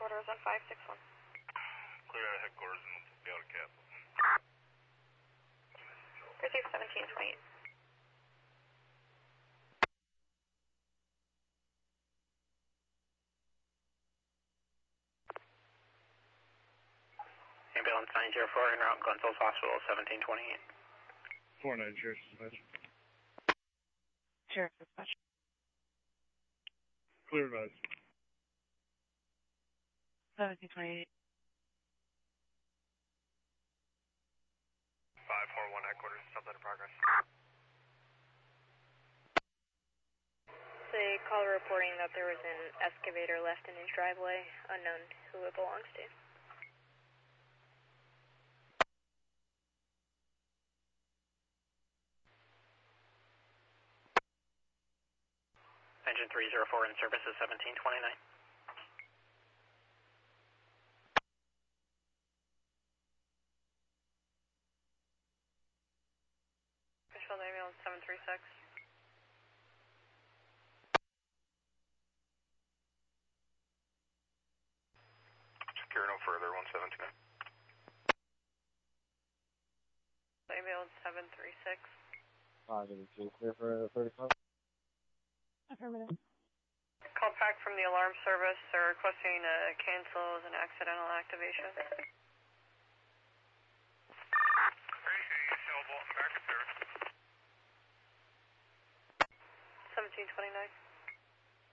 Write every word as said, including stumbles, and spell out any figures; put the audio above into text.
orders on five six one. Clear out of headquarters and we'll be out of cap. Receive seventeen twenty-eight. Ambulance nine zero four en route, Glen Hills Hospital, seventeen twenty-eight. four nine, Sheriff's Dispatch. Sheriff's Dispatch. Clear advice. seventeen twenty-eight. five four one headquarters, something in progress. The caller reporting that there was an excavator left in his driveway, unknown who it belongs to. Engine three zero four in service is seventeen twenty-nine. Control ambulance seven three six. Secure no further, one seven two nine. Ambulance seven three six. Positive, two, clear for thirty-five. Affirmative. Call back from the alarm service. They're requesting a cancel as an accidental activation. seventeen twenty-nine.